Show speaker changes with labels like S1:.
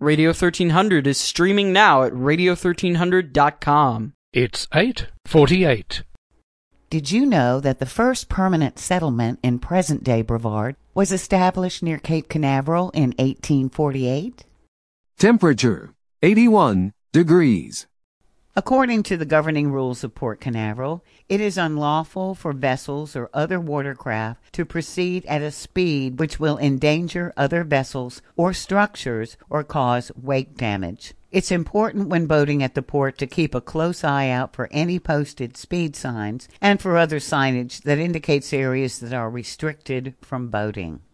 S1: Radio 1300 is streaming now at radio1300.com.
S2: It's 8:48.
S3: Did you know that the first permanent settlement in present-day Brevard was established near Cape Canaveral in 1848?
S4: Temperature, 81 degrees.
S3: According to the governing rules of Port Canaveral, it is unlawful for vessels or other watercraft to proceed at a speed which will endanger other vessels or structures or cause wake damage. It's important when boating at the port to keep a close eye out for any posted speed signs and for other signage that indicates areas that are restricted from boating.